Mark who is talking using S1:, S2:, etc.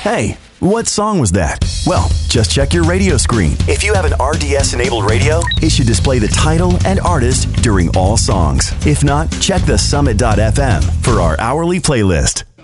S1: Hey, what song was that? Well, just check your radio screen. If you have an RDS-enabled radio, it should display the title and artist during all songs. If not, check the Summit.fm for our hourly playlist.